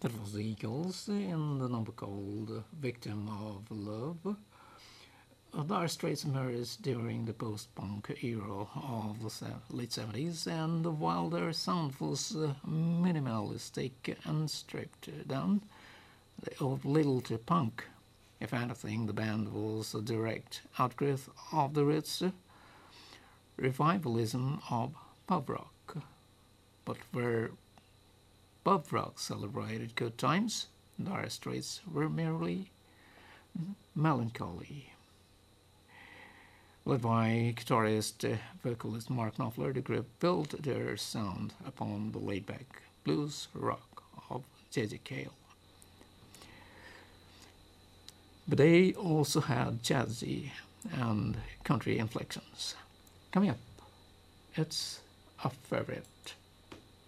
That was the Eagles in the number called Victim of Love. Dire Straits emerged during the post-punk era of the late 70s, and while their sound was minimalistic and stripped down, they owed little to punk. If anything, the band was a direct outgrowth of the roots revivalism of pub rock. But where pub rock celebrated good times, Dire Straits were merely melancholy. Led by guitarist vocalist Mark Knopfler, the group built their sound upon the laid-back blues rock of J.J. Cale. But they also had jazzy and country inflections. Coming up, it's a favorite.